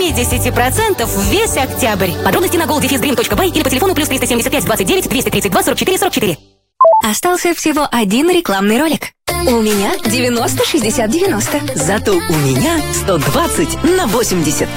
50% весь октябрь. Подробности на gold-dream.by или по телефону +375 29 232 44 44. Остался всего один рекламный ролик. У меня 90-60-90. Зато у меня 120/80.